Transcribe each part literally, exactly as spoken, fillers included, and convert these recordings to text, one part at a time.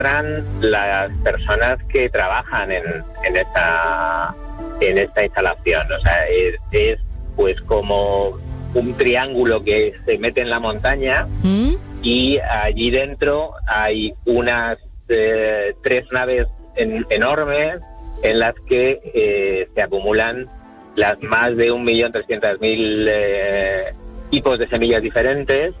muestran las personas que trabajan en, en esta en esta instalación. O sea, es, es pues como un triángulo que se mete en la montaña ¿Mm? Y allí dentro hay unas eh, tres naves en, enormes en las que eh, se acumulan las más de un millón trescientos mil eh, tipos de semillas diferentes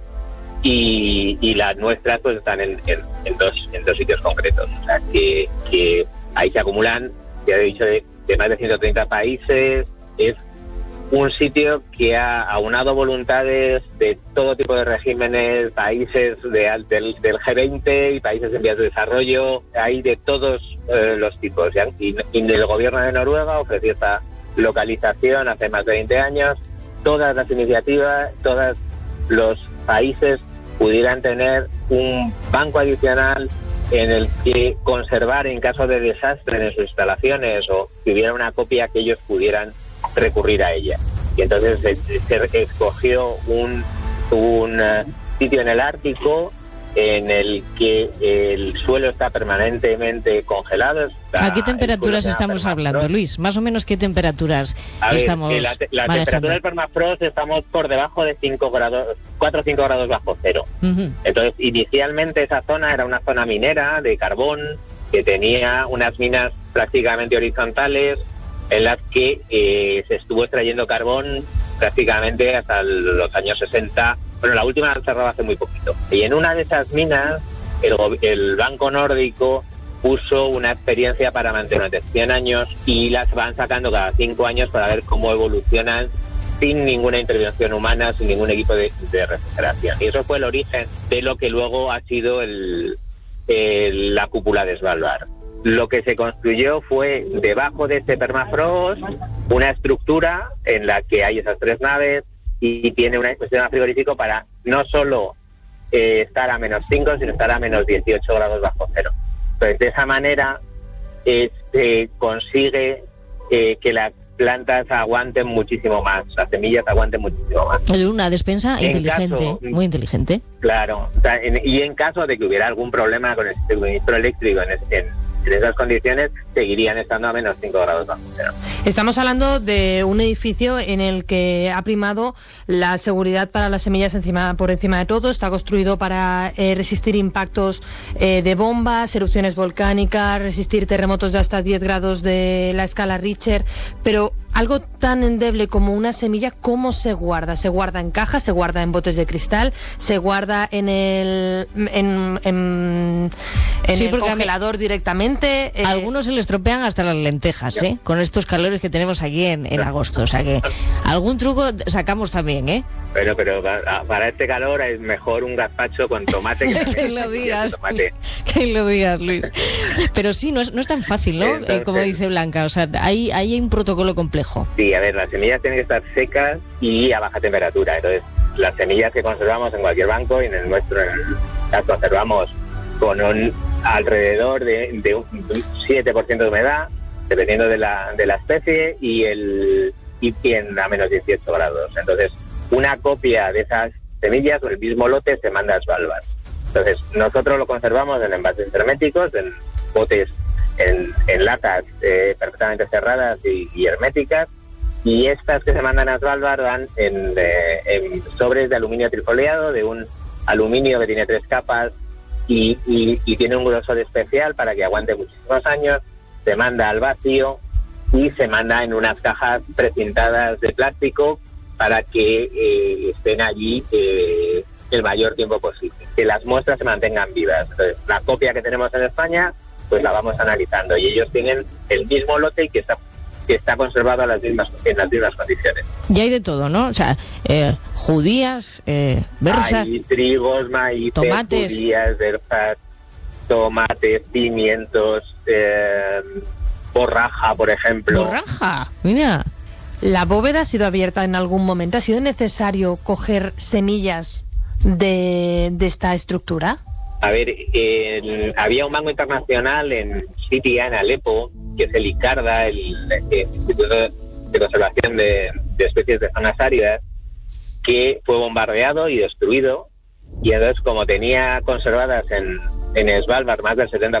y, y las nuestras pues están en, en, en, dos, en dos sitios concretos. O sea, que, que ahí se acumulan, ya he dicho, de, de más de ciento treinta países. Es un sitio que ha aunado voluntades de todo tipo de regímenes, países de, del, del G veinte y países en vías de desarrollo. Hay de todos eh, los tipos. Y, y el gobierno de Noruega ofreció esta localización hace más de veinte años. Todas las iniciativas, todos los países pudieran tener un banco adicional en el que conservar en caso de desastre en sus instalaciones, o que hubiera una copia que ellos pudieran recurrir a ella. Y entonces se, se escogió un, un uh, sitio en el Ártico en el que el suelo está permanentemente congelado. Está, ¿A qué temperaturas estamos hablando, Luis? Más o menos, ¿qué temperaturas a estamos ver, la, la temperatura del permafrost estamos por debajo de cinco grados, cuatro o cinco grados bajo cero. Uh-huh. Entonces, inicialmente esa zona era una zona minera de carbón que tenía unas minas prácticamente horizontales en las que eh, se estuvo extrayendo carbón prácticamente hasta los años sesenta. Bueno, la última la cerraba hace muy poquito. Y en una de esas minas, el, el Banco Nórdico puso una experiencia para mantener durante cien años y las van sacando cada cinco años para ver cómo evolucionan sin ninguna intervención humana, sin ningún equipo de, de refrigeración. Y eso fue el origen de lo que luego ha sido el, el, la cúpula de Svalbard. Lo que se construyó fue, debajo de este permafrost, una estructura en la que hay esas tres naves y tiene un sistema frigorífico para no solo eh, estar a menos cinco, sino estar a menos dieciocho grados bajo cero. Entonces, de esa manera eh, se consigue eh, que las plantas aguanten muchísimo más, las semillas aguanten muchísimo más. Una despensa en inteligente, caso, muy inteligente. Claro, o sea, en, y en caso de que hubiera algún problema con el suministro eléctrico en, en en esas condiciones, seguirían estando a menos cinco grados bajo cero. Estamos hablando de un edificio en el que ha primado la seguridad para las semillas encima, por encima de todo. Está construido para eh, resistir impactos eh, de bombas, erupciones volcánicas, resistir terremotos de hasta diez grados de la escala Richter, pero algo tan endeble como una semilla, ¿cómo se guarda? ¿Se guarda en cajas? ¿Se guarda en botes de cristal? ¿Se guarda en el en, en, en sí, el congelador directamente? A algunos se les estropean hasta las lentejas, ¿eh? Con estos calores que tenemos aquí en, en agosto. O sea que algún truco sacamos también, ¿eh? Pero, pero para este calor es mejor un gazpacho con tomate que, que lo digas, tomate. Que lo digas, Luis. Pero sí, no es, no es tan fácil, ¿no? Entonces, eh, como dice Blanca, o sea, hay, hay un protocolo complejo. Sí, a ver, las semillas tienen que estar secas y a baja temperatura. Entonces, las semillas que conservamos en cualquier banco, y en el nuestro las conservamos con un alrededor de, de un siete por ciento de humedad, dependiendo de la, de la especie, y el y en a menos dieciocho grados. Entonces, una copia de esas semillas o el mismo lote se manda a Svalbard. Entonces, nosotros lo conservamos en envases herméticos, en botes, en, en latas eh, perfectamente cerradas y, y herméticas, y estas que se mandan a Svalbard van en, eh, en sobres de aluminio trifoliado, de un aluminio que tiene tres capas y, y, y tiene un grosor especial para que aguante muchísimos años. Se manda al vacío y se manda en unas cajas precintadas de plástico para que eh, estén allí eh, el mayor tiempo posible, que las muestras se mantengan vivas. Entonces, la copia que tenemos en España, pues la vamos analizando, y ellos tienen el mismo lote y que está que está conservado en las mismas, en las mismas condiciones. Y hay de todo, ¿no? O sea, eh, judías, eh, berzas... Hay trigos, maíces, tomates, judías, berzas, tomates, pimientos, eh, borraja, por ejemplo. ¡Borraja! Mira... ¿La bóveda ha sido abierta en algún momento? ¿Ha sido necesario coger semillas de, de esta estructura? A ver, eh, había un banco internacional en Siria, en Alepo, que es el ICARDA, el, el Instituto de Conservación de, de Especies de Zonas Áridas, que fue bombardeado y destruido, y entonces, como tenía conservadas en, en Svalbard más del setenta